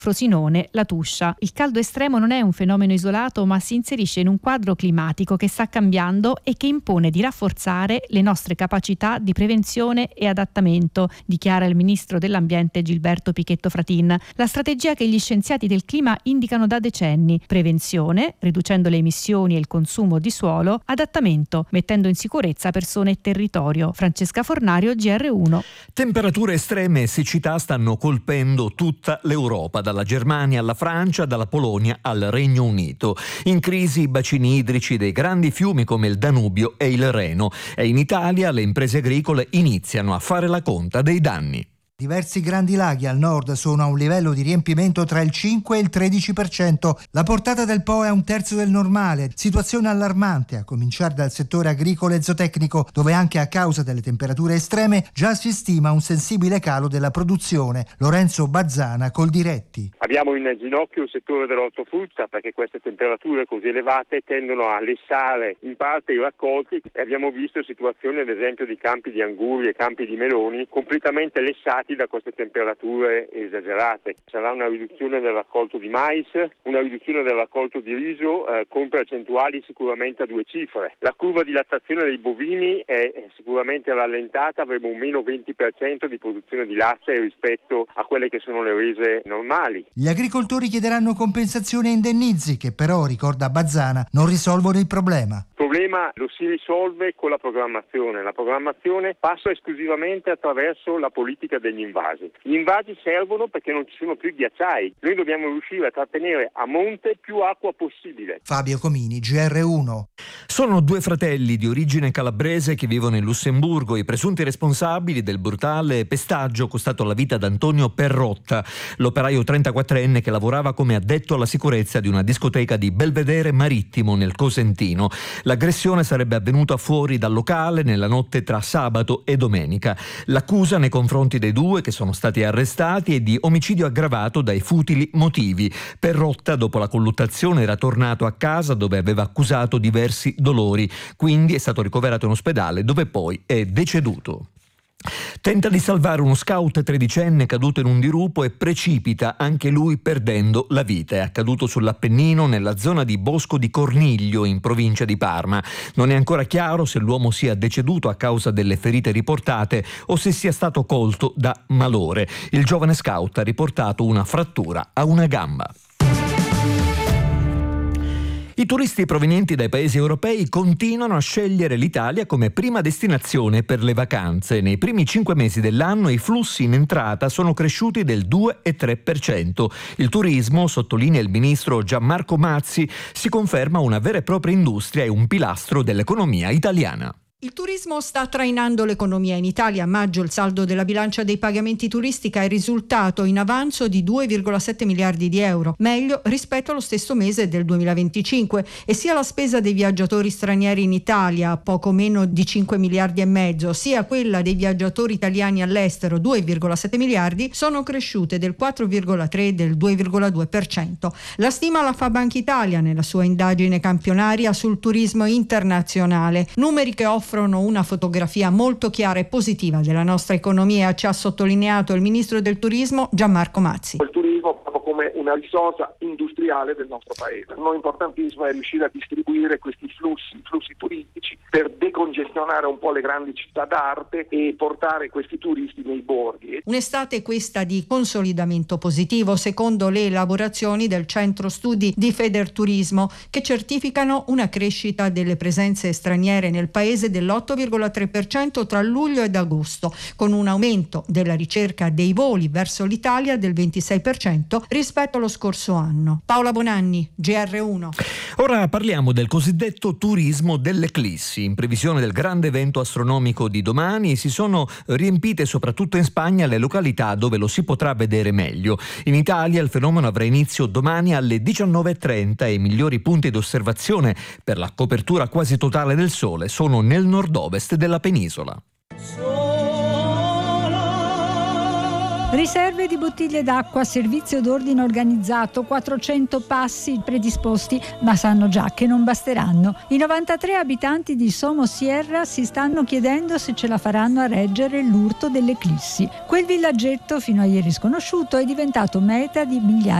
Frosinone, La Tuscia. Il caldo estremo non è un fenomeno isolato, ma si inserisce in un quadro climatico che sta cambiando e che impone di rafforzare le nostre capacità di prevenzione e adattamento, dichiara il ministro dell'Ambiente Gilberto Pichetto Fratin. La strategia che gli scienziati del clima indicano da decenni: prevenzione, riducendo le emissioni e il consumo di suolo; adattamento, mettendo in sicurezza persone e territorio. Francesca Fornario, GR1. Temperature estreme e siccità stanno colpendo tutta l'Europa, dalla Germania alla Francia, dalla Polonia al Regno Unito. In crisi i bacini idrici dei grandi fiumi come il Danubio e il Reno, e in Italia le imprese agricole iniziano a fare la conta dei danni. Diversi grandi laghi al nord sono a un livello di riempimento tra il 5 e il 13%. La portata del Po è a un terzo del normale. Situazione allarmante, a cominciare dal settore agricolo e zootecnico, dove anche a causa delle temperature estreme già si stima un sensibile calo della produzione. Lorenzo Bazzana, Coldiretti. Abbiamo in ginocchio il settore dell'ortofrutta, perché queste temperature così elevate tendono a lessare in parte i raccolti, e abbiamo visto situazioni ad esempio di campi di anguri e campi di meloni completamente lessati da queste temperature esagerate. Sarà una riduzione del raccolto di mais, una riduzione del raccolto di riso con percentuali sicuramente a 2 cifre. La curva di lattazione dei bovini è sicuramente rallentata, avremo un meno 20% di produzione di latte rispetto a quelle che sono le rese normali. Gli agricoltori chiederanno compensazioni e indennizi che però, ricorda Bazzana, non risolvono il problema. Il problema lo si risolve con la programmazione. La programmazione passa esclusivamente attraverso la politica degli invasi. Gli invasi servono perché non ci sono più ghiacciai. Noi dobbiamo riuscire a trattenere a monte più acqua possibile. Fabio Comini, GR1. Sono 2 fratelli di origine calabrese che vivono in Lussemburgo, i presunti responsabili del brutale pestaggio costato la vita ad Antonio Perrotta, l'operaio 34enne che lavorava come addetto alla sicurezza di una discoteca di Belvedere Marittimo nel Cosentino. L'aggressione sarebbe avvenuta fuori dal locale nella notte tra sabato e domenica. L'accusa nei confronti dei 2 che sono stati arrestati è di omicidio aggravato dai futili motivi. Perrotta, dopo la colluttazione, era tornato a casa dove aveva accusato diversi dolori, quindi è stato ricoverato in ospedale dove poi è deceduto. Tenta di salvare uno scout 13enne caduto in un dirupo e precipita anche lui perdendo la vita. È accaduto sull'Appennino nella zona di Bosco di Corniglio in provincia di Parma. Non è ancora chiaro se l'uomo sia deceduto a causa delle ferite riportate o se sia stato colto da malore. Il giovane scout ha riportato una frattura a una gamba. I turisti provenienti dai paesi europei continuano a scegliere l'Italia come prima destinazione per le vacanze. Nei primi 5 mesi dell'anno i flussi in entrata sono cresciuti del 2,3%. Il turismo, sottolinea il ministro Gianmarco Mazzi, si conferma una vera e propria industria e un pilastro dell'economia italiana. Il turismo sta trainando l'economia in Italia. A maggio il saldo della bilancia dei pagamenti turistica è risultato in avanzo di 2,7 miliardi di euro, meglio rispetto allo stesso mese del 2025, e sia la spesa dei viaggiatori stranieri in Italia, poco meno di 5 miliardi e mezzo, sia quella dei viaggiatori italiani all'estero, 2,7 miliardi, sono cresciute del 4,3 e del 2,2%. La stima la fa Banca Italia nella sua indagine campionaria sul turismo internazionale, numeri che offrono una fotografia molto chiara e positiva della nostra economia, ci ha sottolineato il ministro del turismo Gianmarco Mazzi. Il turismo proprio come una risorsa industriale del nostro paese. Un importantissimo è riuscire a distribuire questi flussi turistici per decongestionare un po' le grandi città d'arte e portare questi turisti nei borghi. Un'estate questa di consolidamento positivo secondo le elaborazioni del centro studi di Federturismo, che certificano una crescita delle presenze straniere nel paese dell'8,3% tra luglio ed agosto, con un aumento della ricerca dei voli verso l'Italia del 26% rispetto allo scorso anno. Paola Bonanni, GR1. Ora parliamo del cosiddetto turismo dell'eclissi. In previsione del grande evento astronomico di domani si sono riempite soprattutto in Spagna le località dove lo si potrà vedere meglio. In Italia il fenomeno avrà inizio domani alle 19:30 e i migliori punti d'osservazione per la copertura quasi totale del sole sono nel nord-ovest della penisola. Riserve di bottiglie d'acqua, servizio d'ordine organizzato, 400 passi predisposti, ma sanno già che non basteranno. I 93 abitanti di Somosierra si stanno chiedendo se ce la faranno a reggere l'urto dell'eclissi. Quel villaggetto, fino a ieri sconosciuto, è diventato meta di migliaia